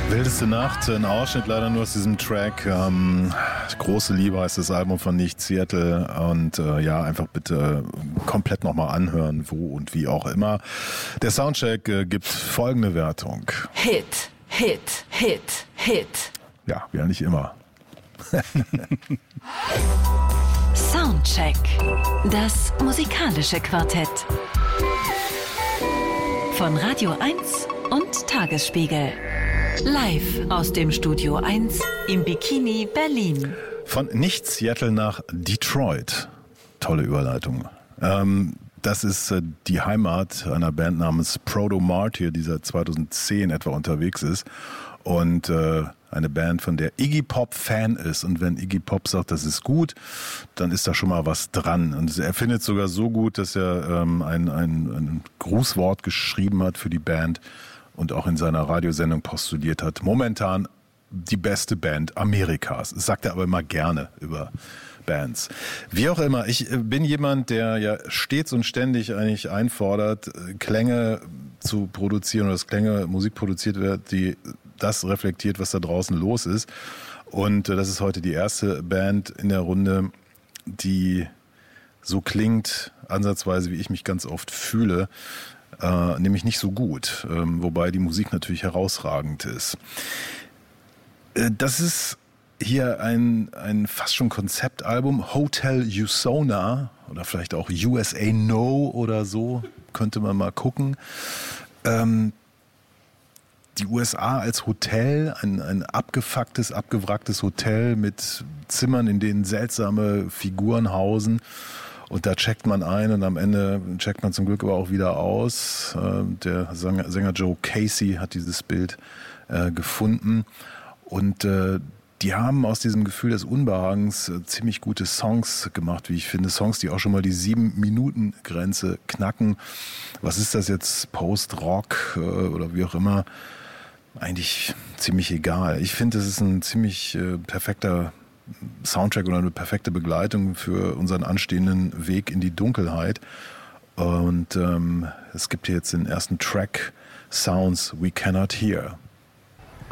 Wildeste Nacht, ein Ausschnitt leider nur aus diesem Track. Große Liebe heißt das Album von Nicht Seattle. Und ja, einfach bitte komplett nochmal anhören, wo und wie auch immer. Der Soundcheck gibt folgende Wertung. Hit, Hit, Hit, Hit. Ja, wie eigentlich immer. Soundcheck. Das musikalische Quartett. Von Radio 1 und Tagesspiegel. Live aus dem Studio 1 im Bikini Berlin. Von Nicht Seattle nach Detroit. Tolle Überleitung. Das ist die Heimat einer Band namens Proto Martyr, die seit 2010 etwa unterwegs ist. Und eine Band, von der Iggy Pop Fan ist. Und wenn Iggy Pop sagt, das ist gut, dann ist da schon mal was dran. Und er findet es sogar so gut, dass er ein Grußwort geschrieben hat für die Band und auch in seiner Radiosendung postuliert hat. Momentan die beste Band Amerikas. Das sagt er aber immer gerne über Bands. Wie auch immer, ich bin jemand, der ja stets und ständig eigentlich einfordert, Klänge zu produzieren oder dass Klänge, Musik produziert wird, die das reflektiert, was da draußen los ist. Und das ist heute die erste Band in der Runde, die so klingt, ansatzweise, wie ich mich ganz oft fühle, nämlich nicht so gut, wobei die Musik natürlich herausragend ist. Das ist hier ein fast schon Konzeptalbum, Hotel Usona oder vielleicht auch USA No oder so, könnte man mal gucken. Die USA als Hotel, ein abgefucktes, abgewracktes Hotel mit Zimmern, in denen seltsame Figuren hausen. Und da checkt man ein und am Ende checkt man zum Glück aber auch wieder aus. Der Sänger Joe Casey hat dieses Bild gefunden. Und die haben aus diesem Gefühl des Unbehagens ziemlich gute Songs gemacht, wie ich finde. Songs, die auch schon mal die 7-Minuten-Grenze knacken. Was ist das jetzt? Post-Rock oder wie auch immer? Eigentlich ziemlich egal. Ich finde, es ist ein ziemlich perfekter Soundtrack oder eine perfekte Begleitung für unseren anstehenden Weg in die Dunkelheit. Und es gibt hier jetzt den ersten Track, Sounds We Cannot Hear.